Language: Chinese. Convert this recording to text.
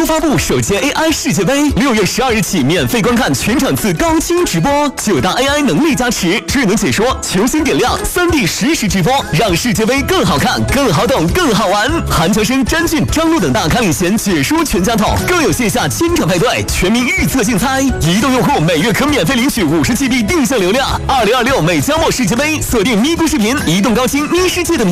发布首届 AI 世界杯，6月12日起免费观看全场次高清直播，9大 AI 能力加持，智能解说，球星点亮，3D 实时直播，让世界杯更好看、更好懂、更好玩。韩乔生、詹俊、张璐等大咖领衔解说全家桶，更有线下千场派对、全民预测竞猜，移动用户每月可免费领取50GB定向流量。2026美加墨世界杯，锁定咪咕视频，移动高清咪世界的。